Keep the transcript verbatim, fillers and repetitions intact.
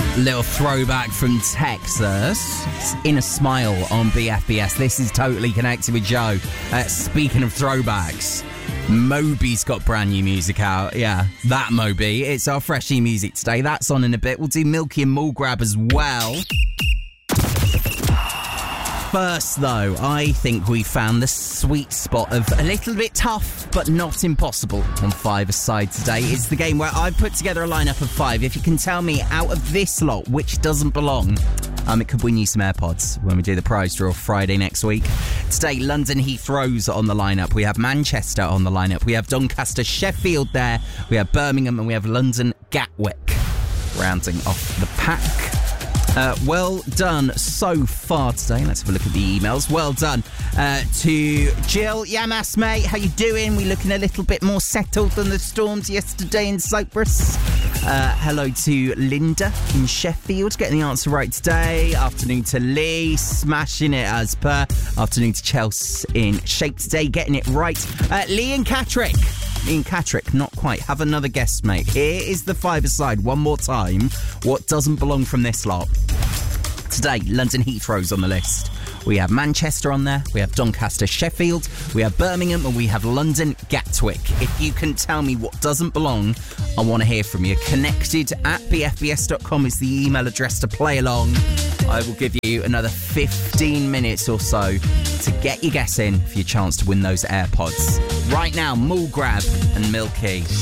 Little throwback from Texas. It's Inner Smile on B F B S. This is Totally Connected with Joe. Uh, speaking of throwbacks, Moby's got brand new music out. Yeah, that Moby. It's our freshie music today. That's on in a bit. We'll do Milky and Mall Grab as well. First, though, I think we found the sweet spot of a little bit tough, but not impossible on Five-A-Side today. It's the game where I've put together a lineup of five. If you can tell me out of this lot which doesn't belong, um, it could win you some AirPods when we do the prize draw Friday next week. Today, London Heathrow's on the lineup. We have Manchester on the lineup. We have Doncaster Sheffield there. We have Birmingham and we have London Gatwick rounding off the pack. Uh, well done so far today. Let's have a look at the emails. Well done uh, to Jill. Yamas, mate. How you doing? We looking a little bit more settled than the storms yesterday in Cyprus. Uh, hello to Linda in Sheffield. Getting the answer right today. Afternoon to Lee. Smashing it as per. Afternoon to Chelsea in Shape today. Getting it right. Uh, Lee and Catrick. Ian Catrick, not quite. Have another guess, mate. Here is the Five-A-Side one more time. What doesn't belong from this lot? Today, London Heathrow's on the list. We have Manchester on there. We have Doncaster Sheffield. We have Birmingham and we have London Gatwick. If you can tell me what doesn't belong, I want to hear from you. Connected at b f b s dot com is the email address to play along. I will give you another fifteen minutes or so to get your guess in for your chance to win those AirPods. Right now, Mall Grab and Milky.